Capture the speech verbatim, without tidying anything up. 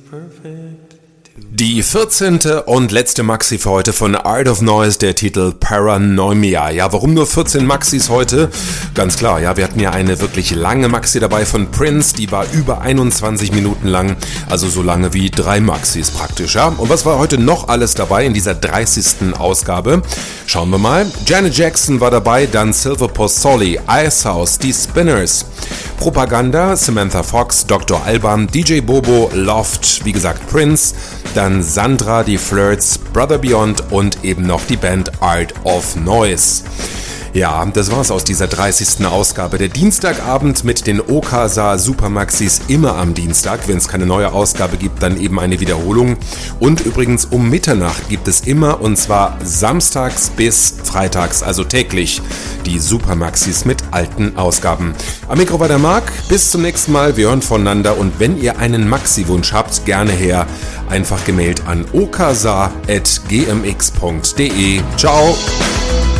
Die vierzehnte und letzte Maxi für heute von Art of Noise, der Titel Paranoia. Ja, warum nur vierzehn Maxis heute? Ganz klar, ja, wir hatten ja eine wirklich lange Maxi dabei von Prince, die war über einundzwanzig Minuten lang, also so lange wie drei Maxis praktisch, ja. Und was war heute noch alles dabei in dieser dreißigsten Ausgabe? Schauen wir mal. Janet Jackson war dabei, dann Silver Pozzoli, Icehouse, die Spinners, Propaganda, Samantha Fox, Doktor Alban, D J Bobo, Loft, wie gesagt Prince, dann Sandra, die Flirts, Brother Beyond und eben noch die Band Art of Noise. Ja, das war's aus dieser dreißigsten Ausgabe. Der Dienstagabend mit den Okasa Supermaxis immer am Dienstag. Wenn es keine neue Ausgabe gibt, dann eben eine Wiederholung. Und übrigens um Mitternacht gibt es immer, und zwar samstags bis freitags, also täglich, die Supermaxis mit alten Ausgaben. Am Mikro war der Marc. Bis zum nächsten Mal. Wir hören voneinander. Und wenn ihr einen Maxi-Wunsch habt, gerne her. Einfach gemailt an okasa at g m x punkt d e. Ciao!